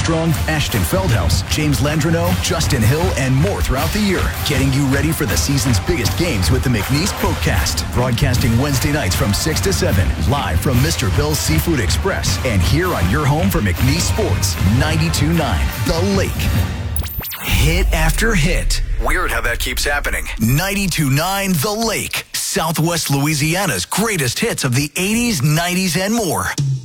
Armstrong, Ashton Feldhaus, James Landreneau, Justin Hill, and more throughout the year. Getting you ready for the season's biggest games with the McNeese Boatcast. Broadcasting Wednesday nights from 6 to 7. Live from Mr. Bill's Seafood Express. And here on your home for McNeese Sports, 92.9 The Lake. Hit after hit. Weird how that keeps happening. 92.9 The Lake. Southwest Louisiana's greatest hits of the 80s, 90s, and more.